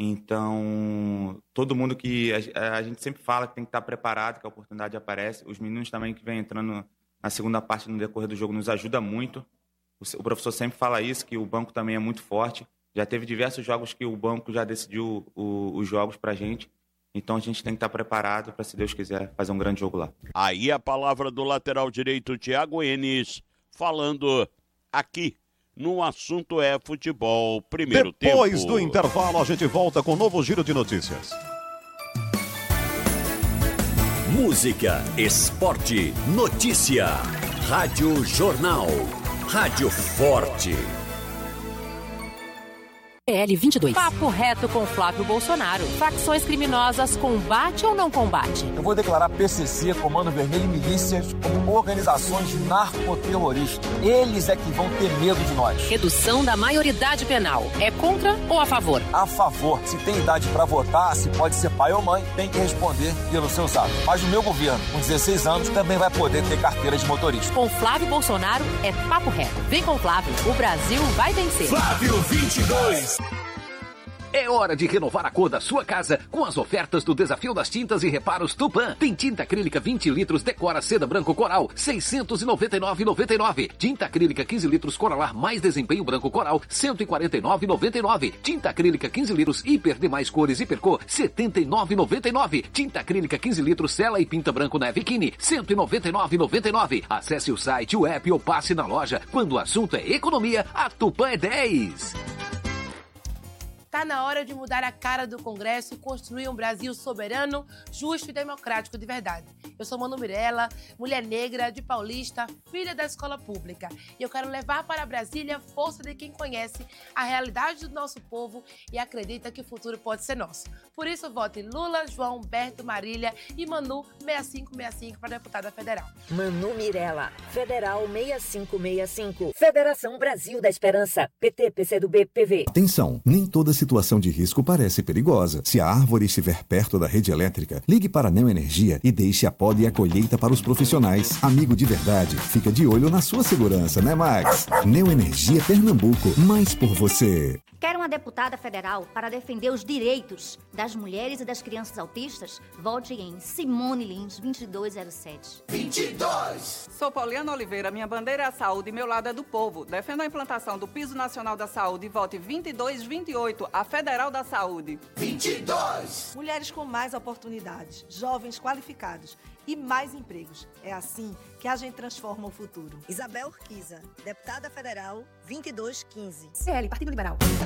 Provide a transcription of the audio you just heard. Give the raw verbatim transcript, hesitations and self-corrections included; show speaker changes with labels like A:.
A: Então, todo mundo que... A, a gente sempre fala que tem que estar preparado, que a oportunidade aparece. Os meninos também que vêm entrando na segunda parte no decorrer do jogo nos ajuda muito. O, o professor sempre fala isso, que o banco também é muito forte. Já teve diversos jogos que o banco já decidiu o, os jogos pra gente. Então a gente tem que estar preparado para, se Deus quiser, fazer um grande jogo lá.
B: Aí a palavra do lateral direito, Thiago Enes, falando aqui no Assunto é Futebol. Primeiro tempo.
C: Depois do intervalo, a gente volta com um novo giro de notícias.
D: Música, esporte, notícia. Rádio Jornal. Rádio Forte.
E: P L vinte e dois. Papo reto com Flávio Bolsonaro. Facções criminosas, combate ou não combate?
F: Eu vou declarar P C C, Comando Vermelho e milícias como organizações narcoterroristas. Eles é que vão ter medo de nós.
E: Redução da maioridade penal. É contra ou a favor?
F: A favor. Se tem idade para votar, se pode ser pai ou mãe, tem que responder pelos seus atos. Mas o meu governo, com dezesseis anos, também vai poder ter carteira de motorista.
E: Com Flávio Bolsonaro é papo reto. Vem com Flávio. O Brasil vai vencer.
D: Flávio vinte e dois. É hora de renovar a cor da sua casa com as ofertas do Desafio das Tintas e Reparos Tupã. Tem tinta acrílica vinte litros Decora Seda Branco Coral, seiscentos e noventa e nove reais e noventa e nove centavos. Tinta acrílica quinze litros Coralar mais Desempenho Branco Coral, cento e quarenta e nove reais e noventa e nove centavos. Tinta acrílica quinze litros Hiper Demais Cores Hipercor, setenta e nove reais e noventa e nove centavos. Tinta acrílica quinze litros Sela e Pinta Branco Neve Kine, cento e noventa e nove reais e noventa e nove centavos. Acesse o site, o app ou passe na loja. Quando o assunto é economia, a Tupã é dez.
G: Está na hora de mudar a cara do Congresso e construir um Brasil soberano, justo e democrático de verdade. Eu sou Manu Mirella, mulher negra de Paulista, filha da escola pública. E eu quero levar para Brasília a força de quem conhece a realidade do nosso povo e acredita que o futuro pode ser nosso. Por isso, vote Lula, João, Humberto, Marília e Manu seis cinco seis cinco para deputada federal.
H: Manu Mirella, Federal seis cinco seis cinco. Federação Brasil da Esperança, P T, P C do B, P V.
I: Atenção, nem toda situação de risco parece perigosa. Se a árvore estiver perto da rede elétrica, ligue para a Neoenergia e deixe a poda e a colheita para os profissionais. Amigo de verdade, fica de olho na sua segurança, né, Max? Neoenergia Pernambuco, mais por você.
J: Quer uma deputada federal para defender os direitos das mulheres e das crianças autistas? Vote em Simone Lins, vinte e dois zero sete.
K: vinte e dois.
L: Sou Poliana Oliveira, minha bandeira é a saúde e meu lado é do povo. Defendo a implantação do Piso Nacional da Saúde e vote vinte e dois vinte e oito, a Federal da Saúde.
K: vinte e dois.
M: Mulheres com mais oportunidades, jovens qualificados e mais empregos. É assim que a gente transforma o futuro.
N: Isabel Urquiza, deputada federal, vinte e dois quinze.
E: C L, Partido Liberal.